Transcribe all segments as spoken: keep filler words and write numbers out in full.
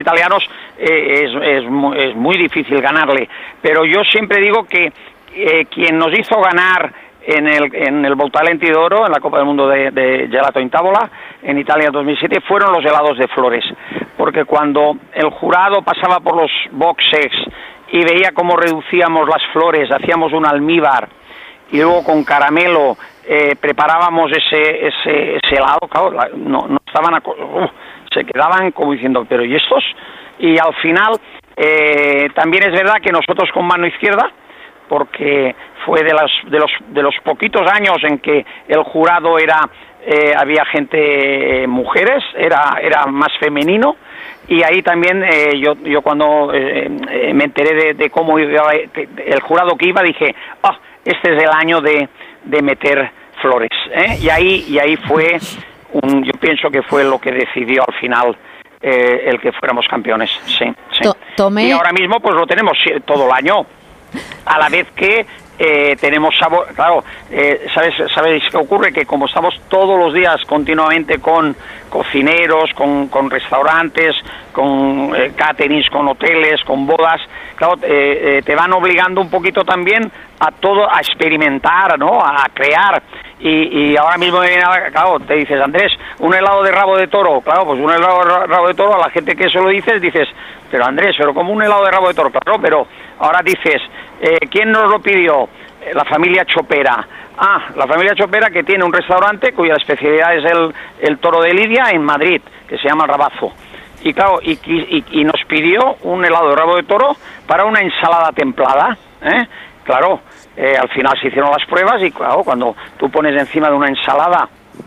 italianos eh, es, es, muy, es muy difícil ganarle, pero yo siempre digo que eh, quien nos hizo ganar en el en el Voltalenti d'Oro, en la Copa del Mundo de, de Gelato in Tavola, en Italia dos mil siete, fueron los helados de flores, porque cuando el jurado pasaba por los boxes y veía cómo reducíamos las flores, hacíamos un almíbar y luego con caramelo eh, preparábamos ese ese ese helado, claro, no, no estaban a, uh, se quedaban como diciendo, pero ¿y estos? Y al final eh, también es verdad que nosotros con mano izquierda, porque fue de los de los de los poquitos años en que el jurado era eh, había gente eh, mujeres, era era más femenino, y ahí también eh, yo yo cuando eh, eh, me enteré de, de cómo iba el jurado que iba, dije, ah, oh, este es el año de de meter flores, ¿eh? y ahí y ahí fue un, yo pienso que fue lo que decidió al final eh, el que fuéramos campeones, sí, sí. Tomé... Y ahora mismo pues lo tenemos todo el año, a la vez que eh, tenemos sabor, claro, eh, ¿sabes, ¿sabéis qué ocurre? Que como estamos todos los días continuamente con cocineros, con, con restaurantes, con eh, caterings, con hoteles, con bodas, claro, eh, eh, te van obligando un poquito también a todo, a experimentar, ¿no? A crear. Y, y ahora mismo, claro, te dices, Andrés, un helado de rabo de toro, claro, pues un helado de rabo de toro, a la gente que se lo dices, dices, pero Andrés, pero como un helado de rabo de toro, claro, pero ahora dices, eh, ¿quién nos lo pidió? Eh, la familia Chopera. Ah, la familia Chopera, que tiene un restaurante cuya especialidad es el, el toro de Lidia en Madrid, que se llama Rabazo. Y claro, y, y, y nos pidió un helado de rabo de toro para una ensalada templada, ¿eh? Claro, eh, al final se hicieron las pruebas y claro, cuando tú pones encima de una ensalada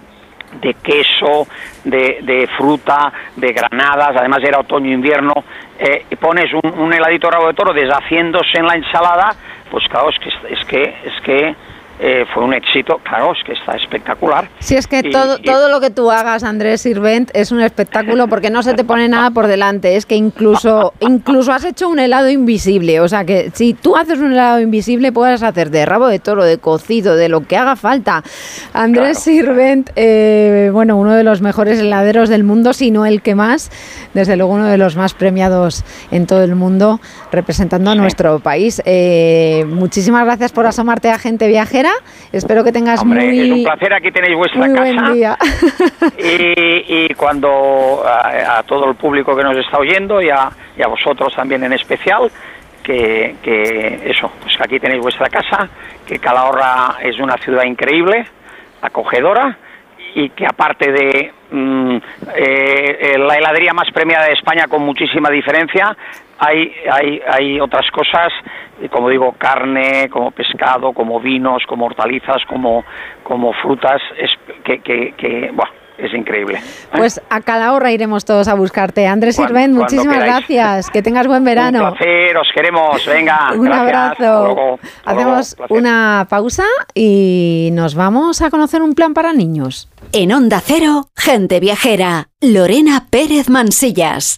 de queso, de, de fruta, de granadas, además era otoño-invierno, eh, y pones un, un heladito de rabo de toro deshaciéndose en la ensalada, pues claro, es que es que, es que eh, fue un éxito, claro, es que está espectacular. Si es que y, todo, y... todo lo que tú hagas, Andrés Sirvent, es un espectáculo porque no se te pone nada por delante, es que incluso, incluso has hecho un helado invisible, o sea que si tú haces un helado invisible puedes hacer de rabo de toro, de cocido, de lo que haga falta. Andrés claro. Sirvent, eh, bueno, uno de los mejores heladeros del mundo, si no el que más, desde luego uno de los más premiados en todo el mundo, representando a sí. nuestro país. Eh, muchísimas gracias por asomarte a Gente Viajera. Espero que tengas Hombre, muy... es un placer, aquí tenéis vuestra muy casa. Buen día. Y, y cuando a, a todo el público que nos está oyendo y a, y a vosotros también en especial, que, que eso, pues que aquí tenéis vuestra casa, que Calahorra es una ciudad increíble, acogedora, y que aparte de mm, eh, la heladería más premiada de España con muchísima diferencia, hay hay hay otras cosas, como digo, carne, como pescado, como vinos, como hortalizas, como como frutas, es, que que, que buah, es increíble, ¿eh? Pues a Calahorra iremos todos a buscarte. Andrés Sirvent, muchísimas gracias. Que tengas buen verano. Un placer, os queremos. Venga, un gracias. abrazo. Luego, hacemos luego, una pausa y nos vamos a conocer un plan para niños. En Onda Cero, Gente Viajera. Lorena Pérez Mansillas.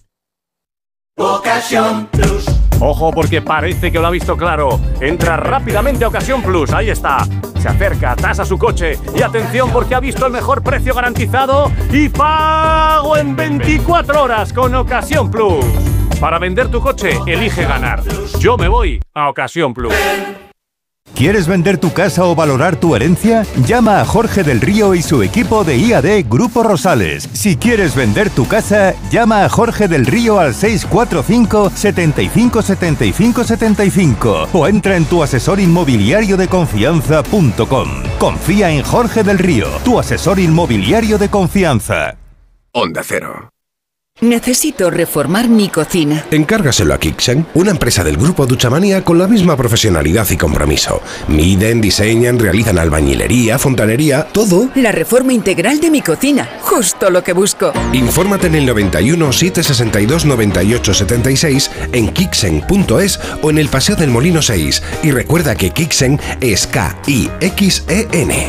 Ocasión Plus. Ojo, porque parece que lo ha visto claro. Entra rápidamente a Ocasión Plus, ahí está. Se acerca, tasa su coche y atención porque ha visto el mejor precio garantizado y pago en veinticuatro horas con Ocasión Plus. Para vender tu coche, elige ganar. Yo me voy a Ocasión Plus. ¿Quieres vender tu casa o valorar tu herencia? Llama a Jorge del Río y su equipo de I A D Grupo Rosales. Si quieres vender tu casa, llama a Jorge del Río al seis cuatro cinco, setenta y cinco, setenta y cinco, setenta y cinco o entra en tu asesor inmobiliario de confianza punto com. Confía en Jorge del Río, tu asesor inmobiliario de confianza. Onda Cero. Necesito reformar mi cocina. Encárgaselo a Kixen, una empresa del grupo Duchamania con la misma profesionalidad y compromiso. Miden, diseñan, realizan albañilería, fontanería, todo. La reforma integral de mi cocina, justo lo que busco. Infórmate en el noventa y uno, setecientos sesenta y dos, noventa y ocho, setenta y seis, en kixen punto es o en el Paseo del Molino seis. Y recuerda que Kixen es K I X E N.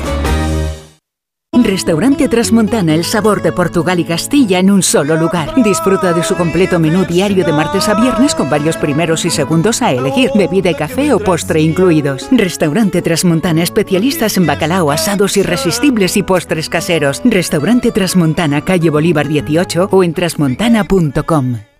Restaurante Trasmontana, el sabor de Portugal y Castilla en un solo lugar. Disfruta de su completo menú diario de martes a viernes con varios primeros y segundos a elegir, bebida y café o postre incluidos. Restaurante Trasmontana, especialistas en bacalao, asados irresistibles y postres caseros. Restaurante Trasmontana, calle Bolívar dieciocho o en trasmontana punto com.